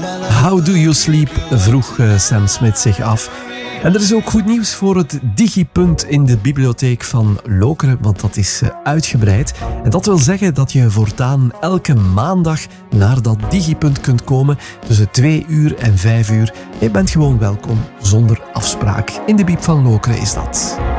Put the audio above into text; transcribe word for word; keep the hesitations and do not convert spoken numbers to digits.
How do you sleep? Vroeg uh, Sam Smith zich af. En er is ook goed nieuws voor het Digipunt in de bibliotheek van Lokeren, want dat is uh, uitgebreid. En dat wil zeggen dat je voortaan elke maandag naar dat Digipunt kunt komen tussen twee uur en vijf uur. Je bent gewoon welkom, zonder afspraak. In de Biep van Lokeren is dat.